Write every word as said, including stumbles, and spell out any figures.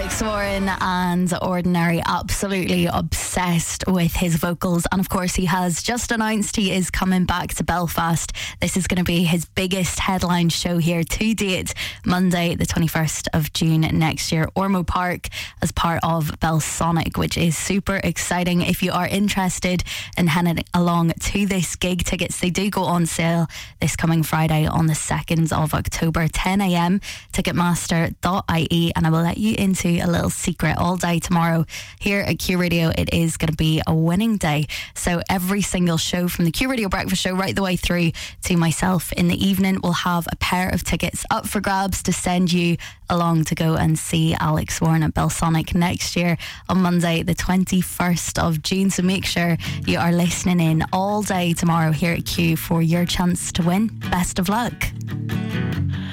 Alex Warren and Ordinary, absolutely obsessed with his vocals. And of course, he has just announced he is coming back to Belfast. This is going to be his biggest headline show here to date, Monday the twenty-first of June next year, Ormo Park, as part of Belsonic, which is super exciting. If you are interested in heading along to this gig, tickets, they do go on sale this coming Friday on the second of October, ten a.m, ticketmaster dot I E. And I will let you into a little secret. All day tomorrow here at Q Radio, it is going to be a winning day. So every single show from the Q Radio Breakfast Show right the way through to myself in the evening will have a pair of tickets up for grabs to send you along to go and see Alex Warren at Belsonic next year on Monday the twenty-first of June. So make sure you are listening in all day tomorrow here at Q for your chance to win. Best of luck.